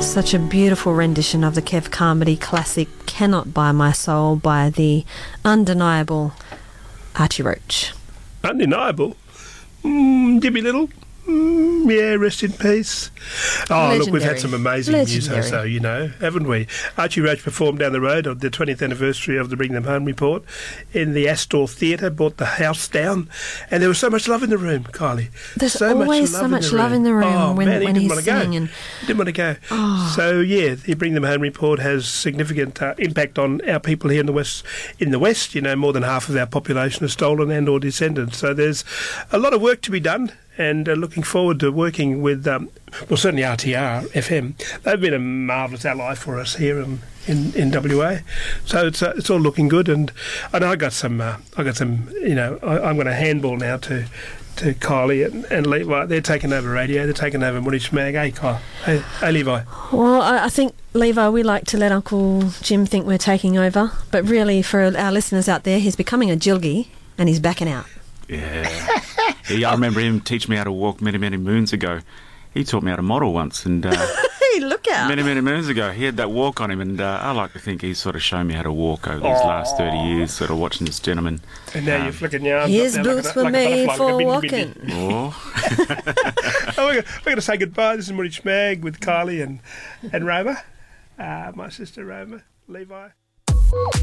Such a beautiful rendition of the Kev Carmody classic Cannot Buy My Soul by the undeniable Archie Roach. Undeniable? Jimmy Little? Yeah, rest in peace. Oh, look, we've had some amazing news, so you know, haven't we? Archie Roach performed down the road on the 20th anniversary of the Bring Them Home report in the Astor Theatre, brought the house down, and there was so much love in the room, Kylie. There's always so much love in the room when he's singing. He didn't want to go. Oh. So, yeah, the Bring Them Home report has significant impact on our people here in the West. In the West, you know, more than half of our population is stolen and or descended. So there's a lot of work to be done. And looking forward to working with, certainly RTR FM. They've been a marvellous ally for us here in WA. So it's all looking good. And I got some, you know, I'm going to handball now to Kylie and Levi. They're taking over radio. They're taking over Moorish Mag. Hey, Kyle. Hey, Levi. Well, I think, Levi, we like to let Uncle Jim think we're taking over. But really, for our listeners out there, he's becoming a jilgi and he's backing out. Yeah, I remember him teaching me how to walk many, many moons ago. He taught me how to model once, and hey, look out! Many, many moons ago, he had that walk on him, and I like to think he's sort of shown me how to walk over these last 30 years, sort of watching this gentleman. And now you're flicking your arms. His boots were made for walking. We're going to say goodbye. This is Moorish Mag with Kylie and Roma, my sister Roma, Levi.